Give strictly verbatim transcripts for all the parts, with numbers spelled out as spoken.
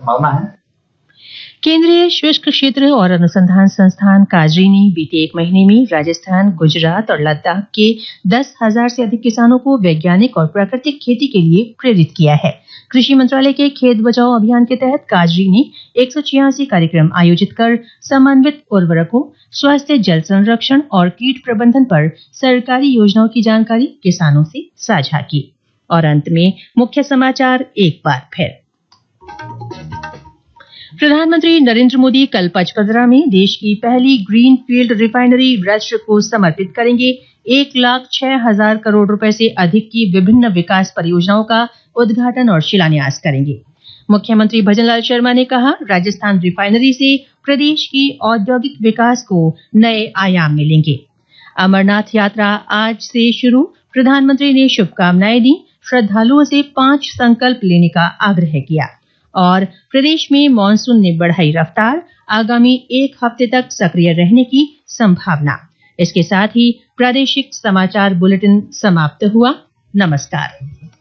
संभावना है। केंद्रीय शुष्क क्षेत्र और अनुसंधान संस्थान काजरी ने बीते एक महीने में राजस्थान, गुजरात और लद्दाख के दस हजार से अधिक किसानों को वैज्ञानिक और प्राकृतिक खेती के लिए प्रेरित किया है। कृषि मंत्रालय के खेत बचाओ अभियान के तहत काजरी ने एक सौ छियासी कार्यक्रम आयोजित कर समन्वित उर्वरकों, स्वास्थ्य, जल संरक्षण और कीट प्रबंधन पर सरकारी योजनाओं की जानकारी किसानों से साझा की। और अंत में मुख्य समाचार एक बार फिर। प्रधानमंत्री नरेंद्र मोदी कल पचपदरा में देश की पहली ग्रीन फील्ड रिफाइनरी राष्ट्र को समर्पित करेंगे। एक लाख छह हजार करोड़ रुपए से अधिक की विभिन्न विकास परियोजनाओं का उद्घाटन और शिलान्यास करेंगे। मुख्यमंत्री भजनलाल शर्मा ने कहा, राजस्थान रिफाइनरी से प्रदेश की औद्योगिक विकास को नए आयाम मिलेंगे। अमरनाथ यात्रा आज से शुरू, प्रधानमंत्री ने शुभकामनाएं दी, श्रद्धालुओं से पांच संकल्प लेने का आग्रह किया। और प्रदेश में मानसून ने बढ़ाई रफ्तार, आगामी एक हफ्ते तक सक्रिय रहने की संभावना। इसके साथ ही प्रादेशिक समाचार बुलेटिन समाप्त हुआ। नमस्कार।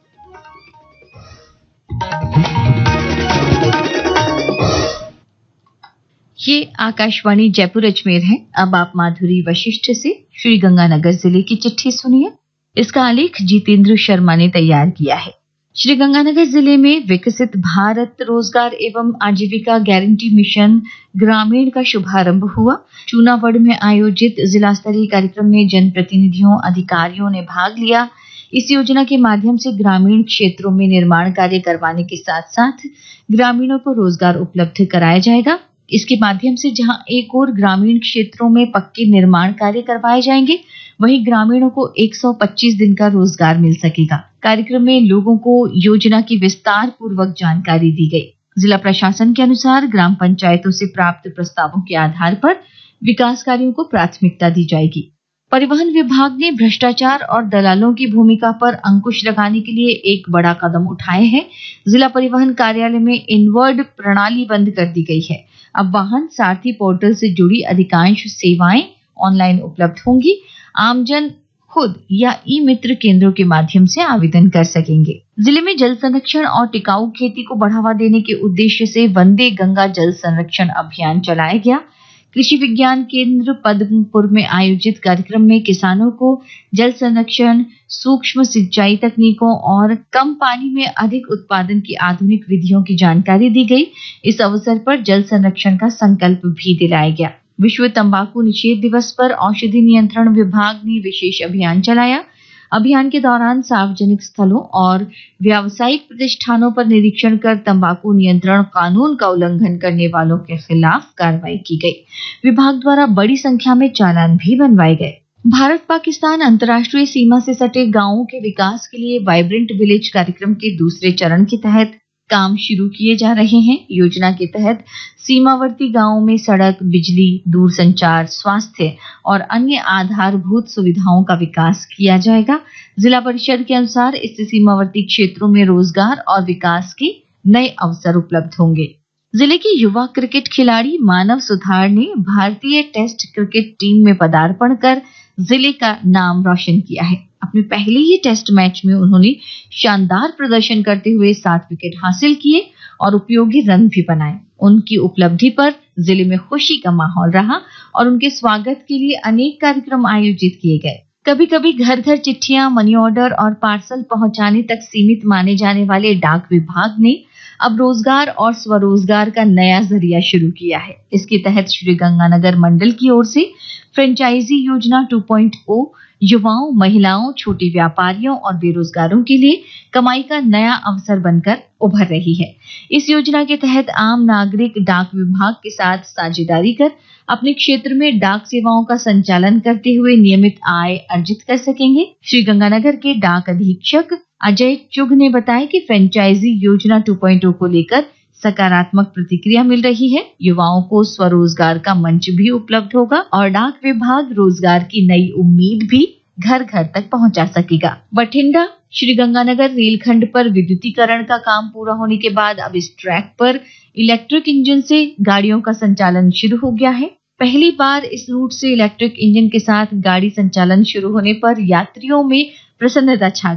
ये आकाशवाणी जयपुर अजमेर है। अब आप माधुरी वशिष्ठ से श्री गंगानगर जिले की चिट्ठी सुनिए। इसका आलेख जितेंद्र शर्मा ने तैयार किया है। श्री गंगानगर जिले में विकसित भारत रोजगार एवं आजीविका गारंटी मिशन ग्रामीण का शुभारंभ हुआ। चूनावड़ में आयोजित जिला स्तरीय कार्यक्रम में जनप्रतिनिधियों, अधिकारियों ने भाग लिया। इस योजना के माध्यम से ग्रामीण क्षेत्रों में निर्माण कार्य करवाने के साथ साथ ग्रामीणों को रोजगार उपलब्ध कराया जाएगा। इसके माध्यम से जहां एक और ग्रामीण क्षेत्रों में पक्के निर्माण कार्य करवाए जाएंगे, वहीं ग्रामीणों को एक सौ पच्चीस दिन का रोजगार मिल सकेगा। कार्यक्रम में लोगों को योजना की विस्तार पूर्वक जानकारी दी गई। जिला प्रशासन के अनुसार ग्राम पंचायतों से प्राप्त प्रस्तावों के आधार पर विकास कार्यों को प्राथमिकता दी जाएगी। परिवहन विभाग ने भ्रष्टाचार और दलालों की भूमिका पर अंकुश लगाने के लिए एक बड़ा कदम उठाए हैं। जिला परिवहन कार्यालय में इनवर्ड प्रणाली बंद कर दी गई है। अब वाहन सारथी पोर्टल से जुड़ी अधिकांश सेवाएं ऑनलाइन उपलब्ध होंगी। आमजन खुद या ई मित्र केंद्रों के माध्यम से आवेदन कर सकेंगे। जिले में जल संरक्षण और टिकाऊ खेती को बढ़ावा देने के उद्देश्य से वंदे गंगा जल संरक्षण अभियान चलाया गया। कृषि विज्ञान केंद्र पद्मपुर में आयोजित कार्यक्रम में किसानों को जल संरक्षण, सूक्ष्म सिंचाई तकनीकों और कम पानी में अधिक उत्पादन की आधुनिक विधियों की जानकारी दी गई। इस अवसर पर जल संरक्षण का संकल्प भी दिलाया गया। विश्व तंबाकू निषेध दिवस पर औषधि नियंत्रण विभाग ने विशेष अभियान चलाया। अभियान के दौरान सार्वजनिक स्थलों और व्यावसायिक प्रतिष्ठानों पर निरीक्षण कर तंबाकू नियंत्रण कानून का उल्लंघन करने वालों के खिलाफ कार्रवाई की गई। विभाग द्वारा बड़ी संख्या में चालान भी बनवाए गए। भारत पाकिस्तान अंतर्राष्ट्रीय सीमा से सटे गांवों के विकास के लिए वाइब्रेंट विलेज कार्यक्रम के दूसरे चरण के तहत काम शुरू किए जा रहे हैं। योजना के तहत सीमावर्ती गांवों में सड़क, बिजली, दूरसंचार, स्वास्थ्य और अन्य आधारभूत सुविधाओं का विकास किया जाएगा। जिला परिषद के अनुसार इससे सीमावर्ती क्षेत्रों में रोजगार और विकास के नए अवसर उपलब्ध होंगे। जिले के युवा क्रिकेट खिलाड़ी मानव सुथार ने भारतीय टेस्ट क्रिकेट टीम में पदार्पण कर जिले का नाम रोशन किया है। अपने पहले ही टेस्ट मैच में उन्होंने शानदार प्रदर्शन करते हुए सात विकेट हासिल किए और उपयोगी रन भी बनाए। उनकी उपलब्धि पर जिले में खुशी का माहौल रहा और उनके स्वागत के लिए अनेक कार्यक्रम आयोजित किए गए। कभी कभी घर घर चिट्ठियां, मनी ऑर्डर और पार्सल पहुंचाने तक सीमित माने जाने वाले डाक विभाग ने अब रोजगार और स्वरोजगार का नया जरिया शुरू किया है। इसके तहत श्री गंगानगर मंडल की ओर से फ्रेंचाइजी योजना टू पॉइंट ओ युवाओं, महिलाओं, छोटे व्यापारियों और बेरोजगारों के लिए कमाई का नया अवसर बनकर उभर रही है। इस योजना के तहत आम नागरिक डाक विभाग के साथ साझेदारी कर अपने क्षेत्र में डाक सेवाओं का संचालन करते हुए नियमित आय अर्जित कर सकेंगे। श्री गंगानगर के डाक अधीक्षक अजय चुग ने बताया कि फ्रेंचाइजी योजना टू पॉइंट ओ को लेकर सकारात्मक प्रतिक्रिया मिल रही है। युवाओं को स्वरोजगार का मंच भी उपलब्ध होगा और डाक विभाग रोजगार की नई उम्मीद भी घर घर तक पहुंचा सकेगा। बठिंडा श्री गंगानगर रेलखंड पर विद्युतीकरण का काम पूरा होने के बाद अब इस ट्रैक पर इलेक्ट्रिक इंजन से गाड़ियों का संचालन शुरू हो गया है। पहली बार इस रूट से इलेक्ट्रिक इंजन के साथ गाड़ी संचालन शुरू होने पर यात्रियों में प्रसन्नता छा गई।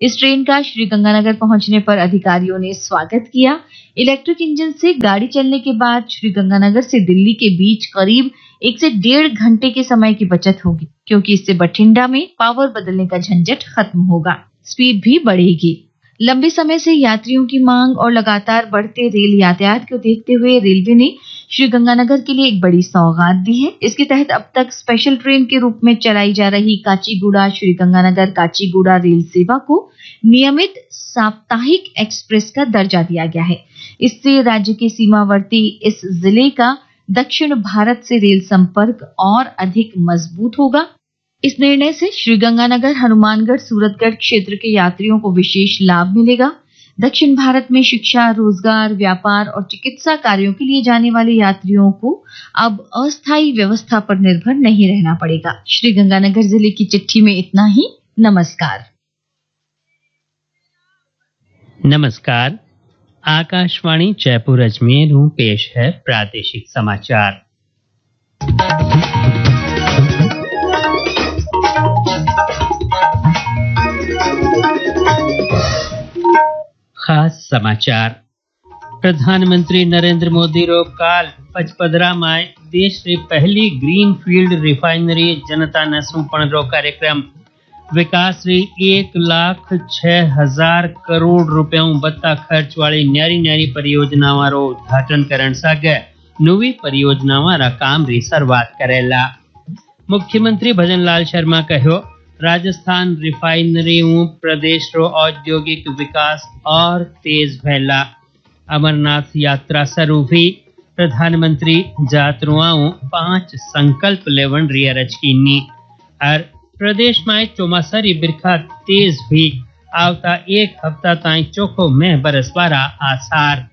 इस ट्रेन का श्रीगंगानगर पहुंचने पर अधिकारियों ने स्वागत किया। इलेक्ट्रिक इंजन से गाड़ी चलने के बाद श्रीगंगानगर से दिल्ली के बीच करीब एक से डेढ़ घंटे के समय की बचत होगी, क्योंकि इससे बठिंडा में पावर बदलने का झंझट खत्म होगा। स्पीड भी बढ़ेगी। लंबे समय से यात्रियों की मांग और लगातार बढ़ते रेल यातायात को देखते हुए रेलवे ने श्रीगंगानगर के लिए एक बड़ी सौगात दी है। इसके तहत अब तक स्पेशल ट्रेन के रूप में चलाई जा रही काचीगुडा श्रीगंगानगर काचीगुडा रेल सेवा को नियमित साप्ताहिक एक्सप्रेस का दर्जा दिया गया है। इससे राज्य के सीमावर्ती इस जिले का दक्षिण भारत से रेल संपर्क और अधिक मजबूत होगा। इस निर्णय से श्रीगंगानगर, हनुमानगढ़, सूरतगढ़ क्षेत्र के यात्रियों को विशेष लाभ मिलेगा। दक्षिण भारत में शिक्षा, रोजगार, व्यापार और चिकित्सा कार्यों के लिए जाने वाले यात्रियों को अब अस्थायी व्यवस्था पर निर्भर नहीं रहना पड़ेगा। श्रीगंगानगर जिले की चिट्ठी में इतना ही। नमस्कार। नमस्कार। आकाशवाणी जयपुर अजमेर में पेश है प्रादेशिक समाचार। खास समाचार। प्रधानमंत्री नरेंद्र मोदी रो काल पचपदरा में देश री पहली ग्रीन फील्ड रिफाइनरी जनता ने सुंपण रो कार्यक्रम विकास री एक लाख छह हजार करोड़ रुपयों बत्ता खर्च वाली न्यारी न्यारी परियोजनाओं रो उद्घाटन करण सागे नवी परियोजनाओं रा काम री शुरुआत करेला। मुख्यमंत्री भजन लाल शर्मा कहो, राजस्थान रिफाइनरी प्रदेश रो औद्योगिक विकास और तेज भैला। अमरनाथ यात्रा शुरू हुई। प्रधानमंत्री यात्रुओं पांच संकल्प लेवन रियरच कीनी और प्रदेश में चौमासरी बिरखा तेज हुई। आवता एक हफ्ता ताई चोखो में बरसवारा आसार।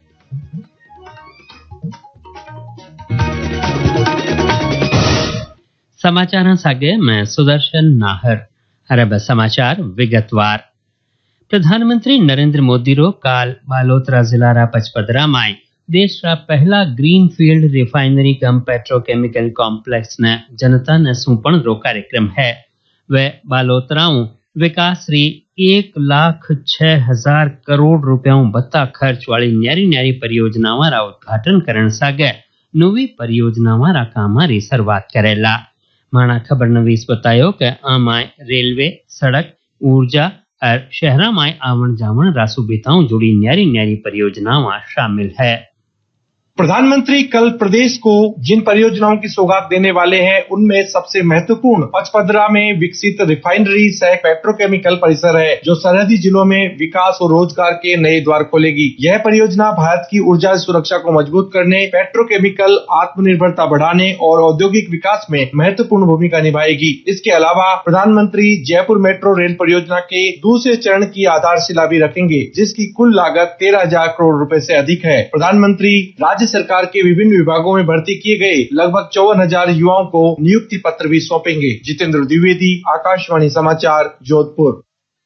समाचार सागे मैं सुदर्शन नाहर। अरब समाचार विगतवार। प्रधानमंत्री नरेंद्र मोदी रो काल बालोतरा जिला रा पचपदरा में देश रा पहला ग्रीन फील्ड रिफाइनरी कम पेट्रोकेमिकल कॉम्प्लेक्स ने जनता ने सुंपण रो कार्यक्रम है। वे बालोतराओं विकास री एक लाख छह हजार करोड़ रुपयों बत्ता खर्च वाली न्यारी न्यारी परियोजनाओं रा उद्घाटन करण सागे नवी परियोजनाओं रा काम री शुरुआत करेला। माना खबर नवीस बतायो कि आमाय रेलवे, सड़क, ऊर्जा और शहरा में आवन जावन रा सुविधाओं जुड़ी न्यारी न्यारी परियोजनाओं शामिल है। प्रधानमंत्री कल प्रदेश को जिन परियोजनाओं की सौगात देने वाले हैं उनमें सबसे महत्वपूर्ण पचपदरा में विकसित रिफाइनरी सह पेट्रोकेमिकल परिसर है, जो सरहदी जिलों में विकास और रोजगार के नए द्वार खोलेगी। यह परियोजना भारत की ऊर्जा सुरक्षा को मजबूत करने, पेट्रोकेमिकल आत्मनिर्भरता बढ़ाने और औद्योगिक विकास में महत्वपूर्ण भूमिका निभाएगी। इसके अलावा प्रधानमंत्री जयपुर मेट्रो रेल परियोजना के दूसरे चरण की आधारशिला भी रखेंगे, जिसकी कुल लागत तेरह हजार करोड़ रुपए से अधिक है। प्रधानमंत्री राज्य सरकार के विभिन्न विभागों में भर्ती किए गए लगभग चौवन हजार युवाओं को नियुक्ति पत्र भी सौंपेंगे। जितेंद्र द्विवेदी, आकाशवाणी समाचार, जोधपुर।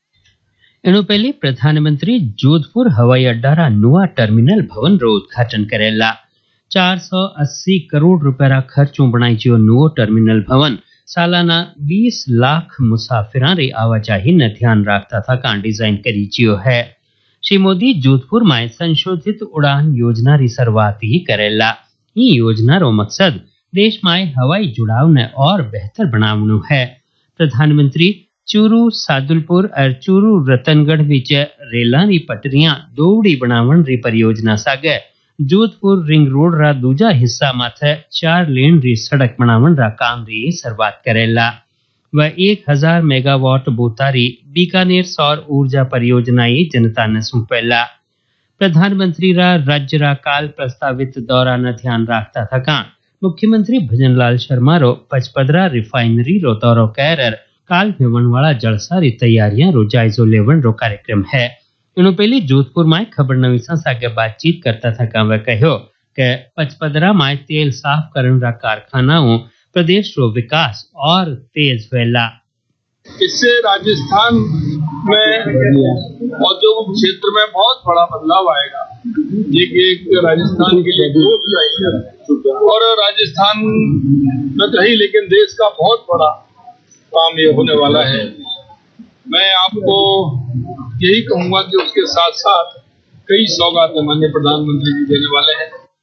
एनु पहले प्रधानमंत्री जोधपुर हवाई अड्डा रा नुआ टर्मिनल भवन रो उद्घाटन करेला। चार सौ अस्सी करोड़ रुपया रा खर्चों बनाई जो नुओ टर्मिनल भवन सालाना बीस लाख मुसाफिरां रे आवाजाही न ध्यान रखता था का डिजाइन करी जियो है। श्री मोदी जोधपुर में संशोधित उड़ान योजना री शुरुआत ही करेला। ये योजना रो मकसद देश में हवाई जुड़ाव ने और बेहतर बनावनु है। प्रधानमंत्री चूरू सादुलपुर और चूरू रतनगढ़ बीच रेला री पटरियां दोवड़ी बनावन री परियोजना सागे जोधपुर रिंग रोड रा दूजा हिस्सा माथे चार लेन री सड़क बनावन रा काम री शुरुआत करेला। वह एक हजार मेगावाट बोतारी बीकानेर सौर ऊर्जा परियोजना जनता ने सौंपेला। प्रधानमंत्री रा राज्य रा काल प्रस्तावित दौरा न ध्यान रखता था का मुख्यमंत्री भजन लाल शर्मा रो पचपदरा रिफाइनरी रो दौरो कर काल भेवन वाला जलसा री तैयारियां रो जायजो लेवन रो कार्यक्रम है। इनो पहले जोधपुर में खबर नवीसा सागे बातचीत करता था का वह कहो कि पचपदरा में तेल साफ करन रा कारखानाओं प्रदेश रो विकास और तेज फैला। इससे राजस्थान में औद्योगिक क्षेत्र में बहुत बड़ा बदलाव आएगा। ये एक राजस्थान के लिए ग्रोथ आएगी और राजस्थान में कहीं लेकिन देश का बहुत बड़ा काम ये होने वाला है। मैं आपको यही कहूंगा कि उसके साथ साथ कई सौगातें माननीय प्रधानमंत्री जी देने वाले हैं।